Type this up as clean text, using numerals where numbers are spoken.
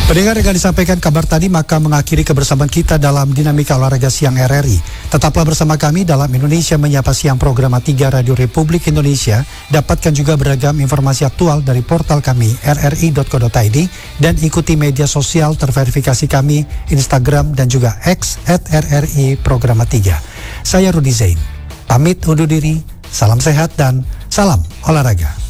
Pendengar, dengan disampaikan kabar tadi maka mengakhiri kebersamaan kita dalam Dinamika Olahraga Siang RRI. Tetaplah bersama kami dalam Indonesia Menyapa Siang program 3 Radio Republik Indonesia. Dapatkan juga beragam informasi aktual dari portal kami rri.co.id dan ikuti media sosial terverifikasi kami Instagram dan juga X @RRI program 3. Saya Rudi Zain. Pamit undur diri, salam sehat dan salam olahraga.